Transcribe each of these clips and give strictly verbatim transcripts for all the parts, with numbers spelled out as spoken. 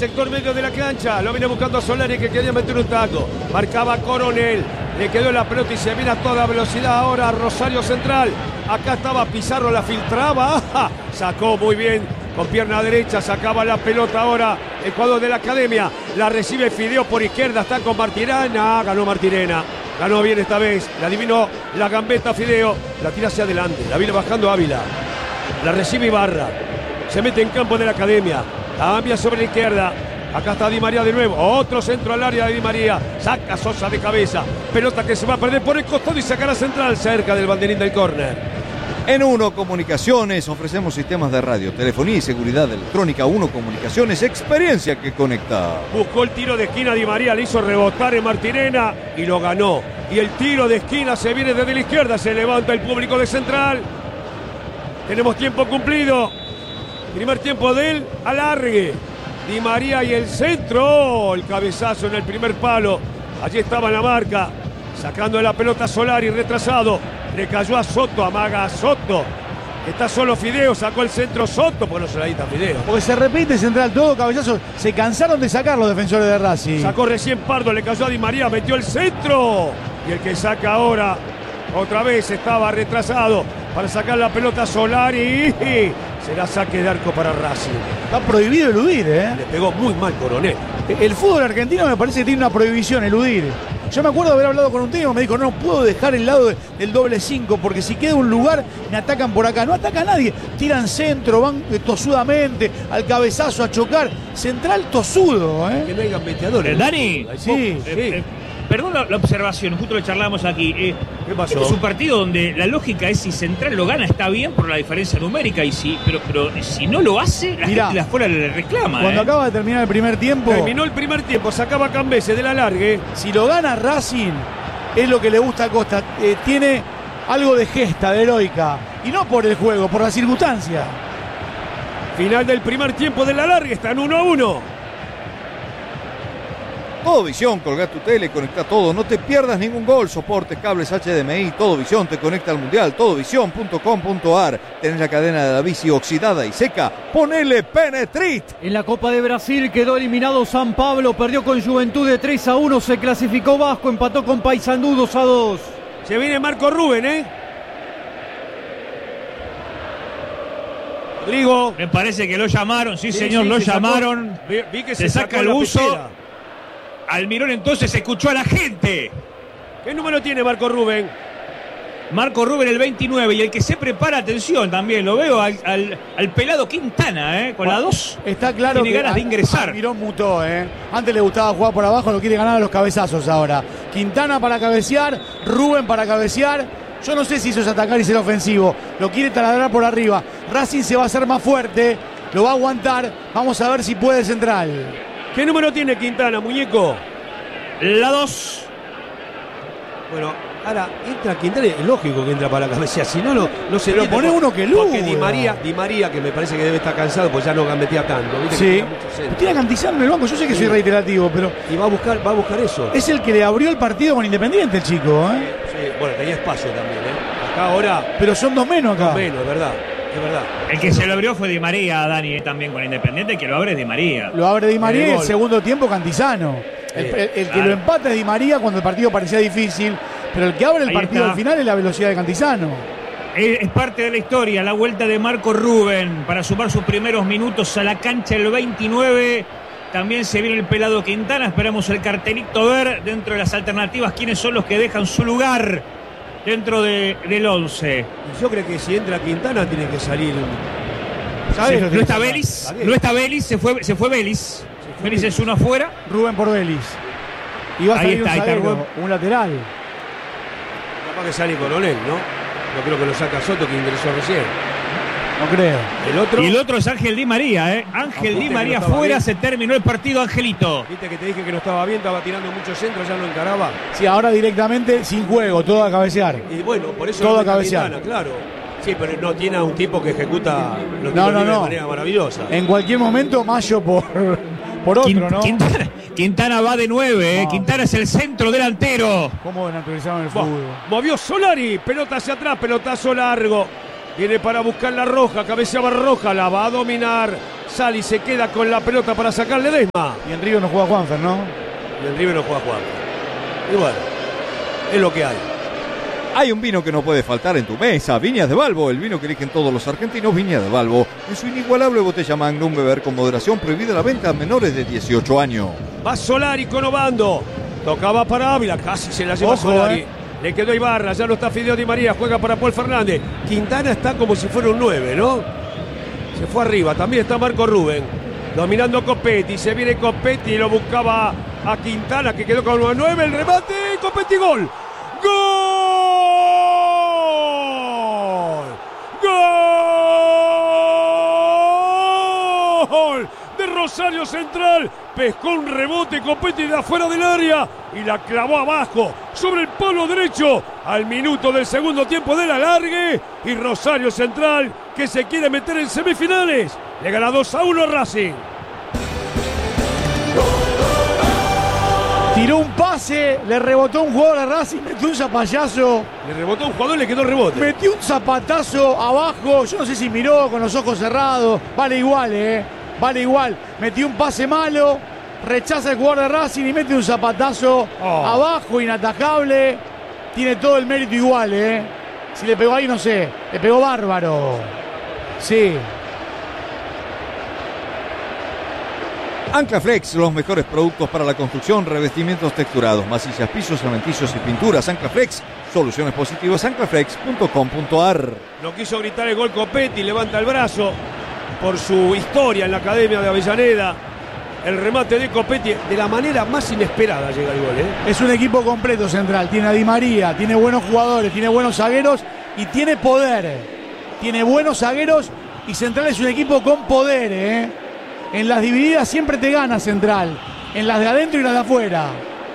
sector medio de la cancha. Lo viene buscando a Solari, que quería meter un taco. Marcaba Coronel. Le quedó la pelota y se viene a toda velocidad ahora a Rosario Central. Acá estaba Pizarro, la filtraba. ¡Ah! Sacó muy bien con pierna derecha. Sacaba la pelota ahora el jugador de la Academia. La recibe Fideo por izquierda. Está con Martirena. Ganó Martirena. Ganó bien esta vez. La adivinó la gambeta Fideo. La tira hacia adelante. La viene bajando Ávila. La recibe Ibarra. Se mete en campo de la Academia. Cambia sobre la izquierda. Acá está Di María de nuevo. Otro centro al área de Di María. Saca Sosa de cabeza. Pelota que se va a perder por el costado y sacará Central cerca del banderín del córner. En Uno Comunicaciones ofrecemos sistemas de radio, telefonía y seguridad electrónica. Uno Comunicaciones, experiencia que conecta. Buscó el tiro de esquina Di María, le hizo rebotar en Martirena y lo ganó. Y el tiro de esquina se viene desde la izquierda. Se levanta el público de Central. Tenemos tiempo cumplido. Primer tiempo del alargue. Di María y el centro. El cabezazo en el primer palo. Allí estaba en la marca. Sacando la pelota Solari, retrasado. Le cayó a Soto, amaga a Soto. Está solo Fideo, sacó el centro Soto. Pues no se la dita Fideo. Porque se repite Central, todo cabezazo. Se cansaron de sacar los defensores de Racing. Sacó recién Pardo, le cayó a Di María, metió el centro. Y el que saca ahora, otra vez estaba retrasado para sacar la pelota Solari. Será saque de arco para Racing. Está prohibido eludir, ¿eh? Le pegó muy mal Coronel. El fútbol argentino me parece que tiene una prohibición, eludir. Yo me acuerdo de haber hablado con un técnico, me dijo, no puedo dejar el lado de, del doble cinco, porque si queda un lugar, me atacan por acá. No ataca a nadie. Tiran centro, van tosudamente, al cabezazo, a chocar. Central tosudo, ¿eh? Que no haya meteadores. Dani, sí, eh, sí. Eh, perdón la, la observación, justo lo charlábamos aquí. Eh, ¿Qué pasó? Este es un partido donde la lógica es si Central lo gana está bien por la diferencia numérica, y si, pero, pero si no lo hace, la Mirá, gente de afuera le reclama. Cuando eh. acaba de terminar el primer tiempo, Terminó el primer tiempo, sacaba Cambese del alargue. si lo gana Racing, es lo que le gusta a Costa. Eh, tiene algo de gesta, de heroica. Y no por el juego, por la circunstancia. Final del primer tiempo del alargue, están uno a uno. Todo Visión, colgá tu tele, conecta todo, no te pierdas ningún gol, soporte, cables H D M I, Todo Visión te conecta al mundial, todo visión punto com punto a r. Tenés la cadena de la bici oxidada y seca, ponele Penetrit. En la Copa de Brasil quedó eliminado San Pablo, perdió con Juventud de tres a uno, se clasificó Vasco, empató con Paysandú dos a dos. Se viene Marco Rubén, ¿eh? Rodrigo. Me parece que lo llamaron, sí, Sí, señor, sí, lo se sacó. llamaron. Vi, vi que se, se saca sacó el la buzo. pechera. Almirón entonces escuchó a la gente. ¿Qué número tiene Marco Rubén? Marco Rubén el veintinueve, y el que se prepara, atención también, lo veo al, al, al pelado Quintana, ¿eh? Con la dos. Está claro tiene que ganas de ingresar. Almirón mutó, ¿eh? Antes le gustaba jugar por abajo, lo quiere ganar a los cabezazos ahora. Quintana para cabecear, Rubén para cabecear. Yo no sé si eso es atacar y ser ofensivo. Lo quiere taladrar por arriba. Racing se va a hacer más fuerte, lo va a aguantar. Vamos a ver si puede Central. ¿Qué número tiene Quintana, muñeco? La dos. Bueno, ahora entra Quintana, es lógico que entra para la cabeza, si no, no, no se Pero entiende. pone uno que luda. Porque Di María, Di María, que me parece que debe estar cansado, pues ya no gambetea tanto. ¿Viste? Que Sí. tira mucho centro. Tiene a Cantizano en el banco, yo sé que soy reiterativo, pero Y va a buscar, va a buscar eso. es el que le abrió el partido con Independiente el chico, ¿eh? Sí, bueno, tenía espacio también, ¿eh? Acá ahora, Pero son dos menos acá. menos, es verdad, es verdad. El que se lo abrió fue Di María, Dani, eh, también con Independiente, que lo abre es Di María. Lo abre Di María En y el el gol. segundo tiempo Cantizano. El, el- el que claro. lo empata es Di María cuando el partido parecía difícil, pero el que abre el Ahí partido está. al final es la velocidad de Cantizano. Es es parte de la historia, la vuelta de Marco Rubén para sumar sus primeros minutos a la cancha el veintinueve. También se viene el pelado Quintana, esperamos el cartelito ver dentro de las alternativas quiénes son los que dejan su lugar dentro de, del once. Y yo creo que si entra Quintana tiene que salir. ¿Sabes Se- lo que no está pasa? Vélez, no está Vélez, se fue, se fue Vélez. Vélez es uno afuera. Rubén por Vélez. Y va a Ahí salir está, ahí un está zaguero, Rubén. un lateral. Capaz que sale Coronel, ¿no? No creo que lo saca Soto, que ingresó recién. No creo. El otro. Y el otro es Ángel Di María, ¿eh? Ángel Ah, Di viste María que no estaba fuera, bien. se terminó el partido, Angelito. Viste que te dije que no estaba bien, estaba tirando mucho centro, ya lo encaraba. Sí, ahora directamente sin juego, todo a cabecear. Y bueno, por eso Todo no a está cabecear. Quintana, claro. Sí, pero no tiene a un tipo que ejecuta los No, tiros no, libres no. de manera maravillosa. En cualquier momento, Mayo por, por otro, Quin- ¿no? Quintana, Quintana va de nueve, ¿eh? No. Quintana es el centro delantero. ¿Cómo naturalizaron el Buah, fútbol? movió Solari, pelota hacia atrás, pelotazo largo. Viene para buscar la Roja, cabeceaba Roja, la va a dominar. Sali se queda con la pelota para sacarle Desma. Y en Río no juega Juanfer, ¿no? Y en River no juega Juan. Y bueno, es lo que hay. Hay un vino que no puede faltar en tu mesa, Viñas de Balbo, el vino que eligen todos los argentinos, Viñas de Balbo. En su inigualable botella Magnum, beber con moderación, prohibida la venta a menores de dieciocho años. Va Solari con Obando. Tocaba para Ávila, casi se la lleva Ojo, Solari. eh. Le quedó Ibarra, ya no está Fideo Di María, juega para Paul Fernández. Quintana está como si fuera un nueve, ¿no? Se fue arriba, también está Marco Rubén. Dominando Copetti, se viene Copetti y lo buscaba a Quintana, que quedó con el nueve, el remate, Copetti, gol. ¡Gol! ¡Gol! De Rosario Central. Pescó un rebote Copetti de afuera del área y la clavó abajo sobre el palo derecho al minuto del segundo tiempo del alargue. Y Rosario Central, que se quiere meter en semifinales, le gana dos a uno a Racing. Tiró un pase, le rebotó un jugador a Racing, metió un zapallazo. Le rebotó un jugador y le quedó el rebote. Metió un zapatazo abajo, yo no sé si miró con los ojos cerrados, vale igual, eh, vale igual. Metió un pase malo, rechaza el jugador de Racing y mete un zapatazo Oh. abajo, inatajable. Tiene todo el mérito igual, eh. Si le pegó ahí, no sé, le pegó bárbaro. Sí. Anclaflex, los mejores productos para la construcción, revestimientos texturados, masillas, pisos, cementicios y pinturas. Anclaflex, soluciones positivas, anclaflex punto com punto ar. No quiso gritar el gol Copetti, levanta el brazo por su historia en la Academia de Avellaneda. El remate de Copetti de la manera más inesperada llega el gol, ¿eh? Es un equipo completo Central. Tiene a Di María, tiene buenos jugadores, tiene buenos zagueros y tiene poder. Tiene buenos zagueros y Central es un equipo con poder, ¿eh? En las divididas siempre te gana Central. En las de adentro y las de afuera.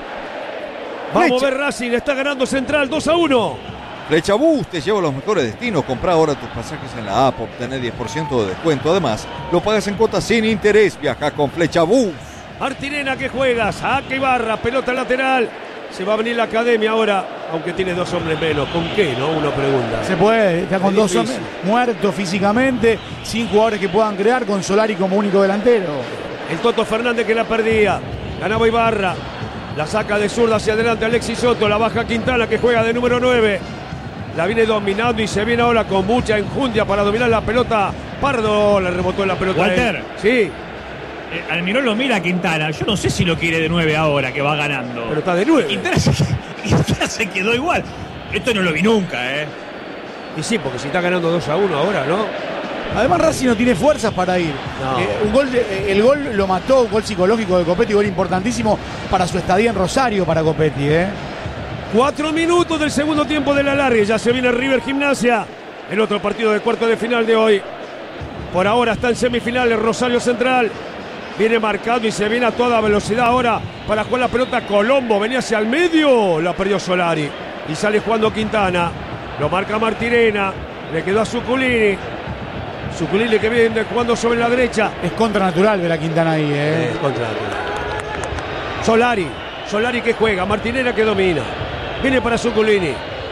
Vamos a ver Racing, está ganando Central dos a uno. Flecha Bus te lleva a los mejores destinos. Compra ahora tus pasajes en la app, obtener diez por ciento de descuento. Además, lo pagas en cuotas sin interés. Viaja con Flecha Bus. Martirena que juega, saca Ibarra, pelota lateral. Se va a venir la Academia ahora, aunque tiene dos hombres menos. ¿Con qué, no? Uno pregunta. Se puede, está con Es dos difícil. hombres muertos físicamente, sin jugadores que puedan crear, con Solari como único delantero. El Toto Fernández que la perdía. Ganaba Ibarra. La saca de zurda hacia adelante Alexis Soto. La baja Quintana que juega de número nueve. La viene dominando y se viene ahora con mucha enjundia para dominar la pelota. Pardo le rebotó en la pelota. Walter. Él. Sí, Eh, Almirón lo mira a Quintana. Yo no sé si lo quiere de nueve ahora que va ganando. pero está de nueve. Quintana se, Quintana se quedó igual. Esto no lo vi nunca, ¿eh? Y sí, porque si está ganando dos a uno ahora, ¿no? Además Racing no tiene fuerzas para ir. No. Eh, un gol de- eh, el gol lo mató, un gol psicológico de Copetti, gol importantísimo para su estadía en Rosario para Copetti, ¿eh? Cuatro minutos del segundo tiempo del alargue. Ya se viene River Gimnasia. El otro partido de cuarto de final de hoy. Por ahora está en semifinales Rosario Central. Viene marcado y se viene a toda velocidad ahora para jugar la pelota. Colombo venía hacia el medio. La perdió Solari. Y sale jugando Quintana. Lo marca Martirena. Le quedó a Zuculini. Zuculini que viene jugando sobre la derecha. Es contranatural ver a Quintana ahí, ¿eh? Eh, contra- Solari. Solari que juega. Martirena que domina. Viene para Zuculini.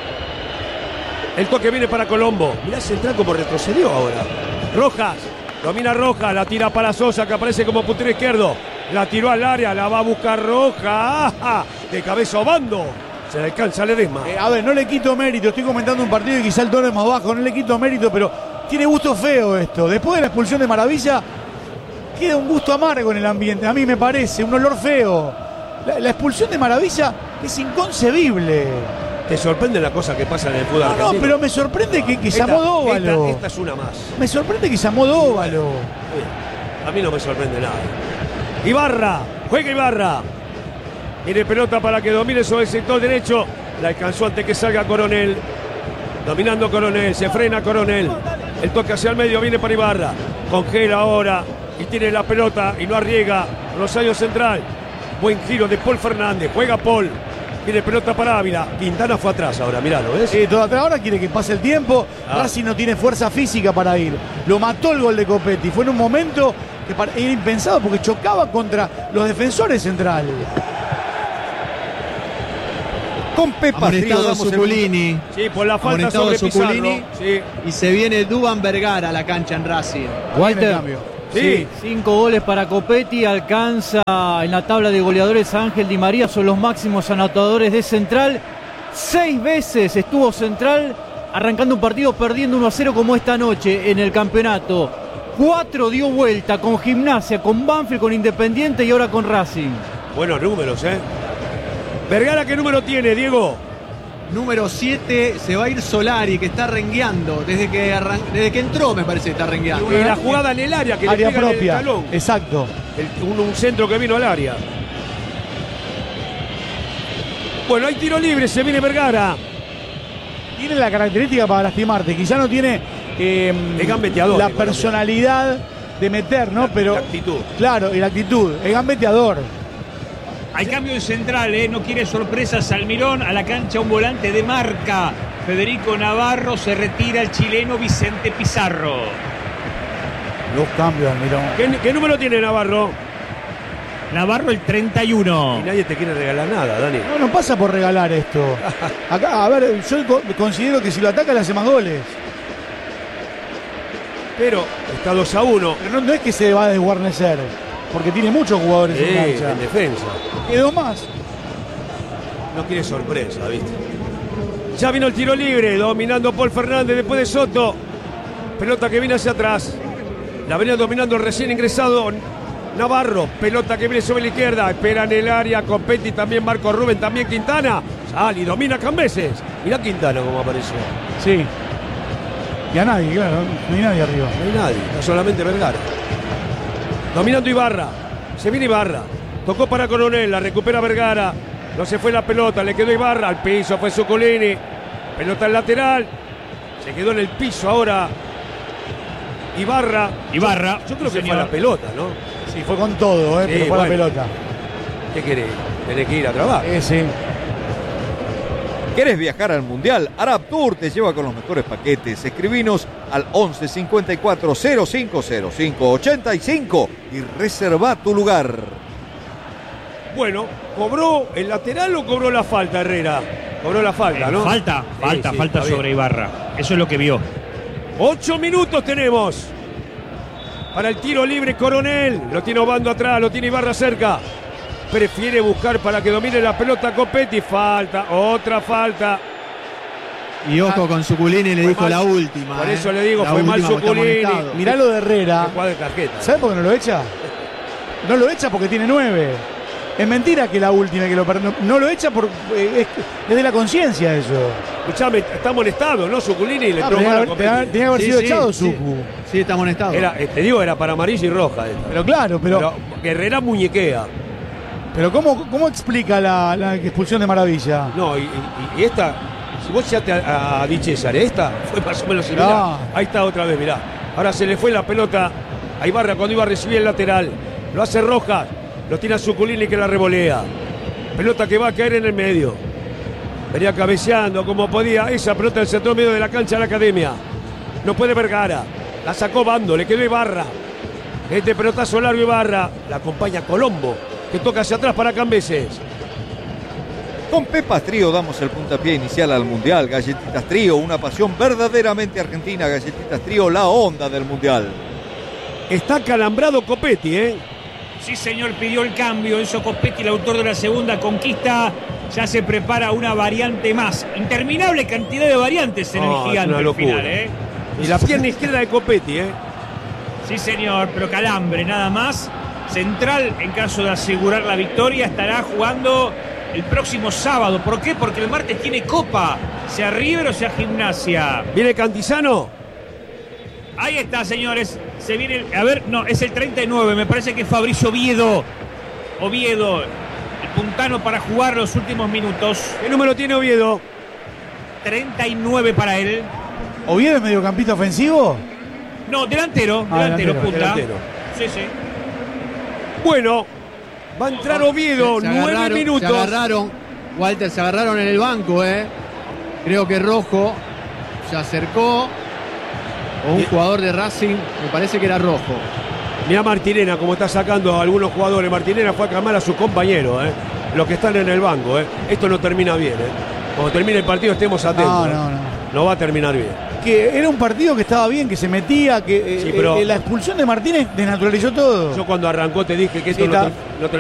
El toque viene para Colombo. Mirá Central como retrocedió ahora. Rojas. Domina Rojas. La tira para Sosa que aparece como puntero izquierdo. La tiró al área. La va a buscar Rojas. ¡Ajá! De cabeza Obando. Se le alcanza Ledesma. Eh, a ver, no le quito mérito, estoy comentando un partido y quizá el tono es más bajo, no le quito mérito, pero tiene gusto feo esto. Después de la expulsión de Maravilla, queda un gusto amargo en el ambiente, a mí me parece, un olor feo. La, la expulsión de Maravilla es inconcebible. ¿Te sorprende la cosa que pasa en el fútbol No, no, argentino? pero me sorprende que, que Esta- llamó Dóvalo. Esta, esta es una más. Me sorprende que llamó Dóvalo. A mí no me sorprende nada. Ibarra, juega Ibarra. Tiene pelota para que domine sobre el sector derecho. La alcanzó antes que salga Coronel. Dominando Coronel, se frena Coronel. El toque hacia el medio viene para Ibarra. Congela ahora y tiene la pelota y no arriesga. Rosario Central. Buen giro de Paul Fernández. Juega Paul. Tiene pelota para Ávila. Quintana fue atrás ahora, miralo, ¿ves? Sí, toda atrás ahora quiere que pase el tiempo. Ah. Racing no tiene fuerza física para ir. Lo mató el gol de Copetti. Fue en un momento que para- era impensado porque chocaba contra los defensores Central. Con Pepa Río Amonestado damos el Zuculini. Sí, por la falta Amonestado sobre Pizarro. Zuculini. Sí. Y se viene Duban Vergara a la cancha en Racing. Viene el Walter, cambio. Sí. Cinco goles para Copetti, alcanza en la tabla de goleadores a Ángel Di María, son los máximos anotadores de Central. Seis veces estuvo Central arrancando un partido perdiendo uno a cero como esta noche en el campeonato. Cuatro dio vuelta con Gimnasia, con Banfield, con Independiente y ahora con Racing. Buenos números, ¿eh? Vergara, ¿qué número tiene, Diego? Número siete, se va a ir Solari, que está rengueando. Desde que, arran... Desde que entró, me parece que está rengueando. Y la jugada en el área, que área le pega propia. en el talón. Exacto. El, un, un centro que vino al área. Bueno, hay tiro libre, se viene Vergara. Tiene la característica para lastimarte. Quizá no tiene eh, Es gambeteador, la el personalidad de meter, ¿no? Pero La actitud. claro, y la actitud. Es gambeteador. Hay cambio en Central, ¿eh? No quiere sorpresas Almirón. A la cancha un volante de marca. Federico Navarro, se retira el chileno Vicente Pizarro. Los cambios, Almirón. ¿Qué, qué número tiene Navarro? Navarro el treinta y uno. Y nadie te quiere regalar nada, Dani. No, no pasa por regalar esto. Acá, a ver, yo co- considero que si lo ataca le hace más goles. Pero está dos a uno. Pero no, no es que se va a desguarnecer, porque tiene muchos jugadores en Sí, cancha. en defensa. Y dos más. No quiere sorpresa, ¿viste? Ya vino el tiro libre, dominando Paul Fernández después de Soto. Pelota que viene hacia atrás. La venía dominando el recién ingresado Navarro. Pelota que viene sobre la izquierda. Espera en el área. Copetti también, Marco Rubén, también Quintana. Sale y domina Cambeses. Mirá Quintana cómo apareció. Sí. Y a nadie, claro. No hay nadie arriba. No hay nadie, está solamente Vergara. Dominando Ibarra. Se viene Ibarra. Tocó para Coronel, la recupera Vergara. No se fue la pelota, le quedó Ibarra. Al piso fue Zuculini. Pelota al lateral. Se quedó en el piso ahora Ibarra. Ibarra. Yo, yo creo que señor. fue la pelota, ¿no? Sí, fue con todo, ¿eh? Sí, pero fue bueno. la pelota. ¿Qué querés? Tenés que ir a trabajar. Eh, sí. ¿Querés viajar al Mundial? Arab Tour te lleva con los mejores paquetes. Escribinos al once cincuenta y cuatro cero cinco cero cinco ochenta y cinco y reserva tu lugar. Bueno, ¿cobró el lateral o cobró la falta, Herrera? Cobró la falta, ¿no? Falta, Sí, falta, sí, falta está bien. sobre Ibarra. Eso es lo que vio. Ocho minutos tenemos para el tiro libre. Coronel lo tiene Obando atrás, lo tiene Ibarra cerca. Prefiere buscar para que domine la pelota Copetti. Falta, otra falta. Y ojo con Zuculini, le Fue dijo mal. la última. Por eh. eso le digo, La fue mal última, porque está Zuculini. amonestado. Mirá lo de Herrera. Que cuadre tarjeta. ¿Sabes por qué no lo echa? No lo echa porque tiene nueve. Es mentira que la última que lo per- no, no lo echa por eh, es, es de la conciencia eso. Escuchame, está molestado, ¿no? Zuculini le Ah, entró tenía, mal a que haber- tenía- Copetti. tenía que haber Sí, sido sí, echado sí. Zucu. Sí, está amonestado. Era, eh, te digo, era para amarilla y roja esta. Pero claro, pero, Pero Herrera muñequea. pero ¿cómo, ¿cómo explica la, la expulsión de Maravilla? No, y, y- y esta, si vos echaste a, a Di César, esta fue más o menos similar. No. Ahí está otra vez, mirá. Ahora se le fue la pelota a Ibarra cuando iba a recibir el lateral. Lo hace Rojas, lo tiene a Zuculini que la revolea. Pelota que va a caer en el medio. Venía cabeceando como podía. Esa pelota del centro medio de la cancha de la Academia. No puede Vergara. La sacó Bando, le quedó Ibarra. Este pelotazo largo Ibarra. La acompaña Colombo, que toca hacia atrás para Cambeses. Con Pepas Trío damos el puntapié inicial al Mundial. Galletitas Trío, una pasión verdaderamente argentina. Galletitas Trío, la onda del Mundial. Está calambrado Copetti, ¿eh? Sí, señor, pidió el cambio. Enzo Copetti, el autor de la segunda conquista. Ya se prepara una variante más. Interminable cantidad de variantes en No, el es gigante una al locura. final, ¿eh? Y la pierna izquierda de Copetti, ¿eh? Sí, señor, pero calambre nada más. Central, en caso de asegurar la victoria, estará jugando el próximo sábado. ¿Por qué? Porque el martes tiene Copa, sea River o sea Gimnasia. ¿Viene Cantizano? Ahí está, señores. Se viene, a ver, no, es el treinta y nueve, me parece que es Fabricio Oviedo. Oviedo, el puntano para jugar los últimos minutos. ¿Qué número tiene Oviedo? treinta y nueve para él. ¿Oviedo es mediocampista ofensivo? No, delantero, Ah, delantero, delantero, punta. delantero. Sí, sí. Bueno, va a entrar Oviedo, Se nueve agarraron, minutos. Se agarraron, Walter, se agarraron en el banco, ¿eh? Creo que Rojo se acercó. O un Bien. jugador de Racing, me parece que era Rojo. Mirá Martinena, como está sacando a algunos jugadores. Martinena fue a calmar a sus compañeros, ¿eh? Los que están en el banco, ¿eh? Esto no termina bien, ¿eh? Cuando termine el partido estemos atentos. No, ¿eh? no, no. No va a terminar bien. que era un partido que estaba bien, que se metía, que Sí, eh, pero- eh, la expulsión de Martínez desnaturalizó todo. Yo cuando arrancó te dije que esto Sí, no, está. te- no terminaba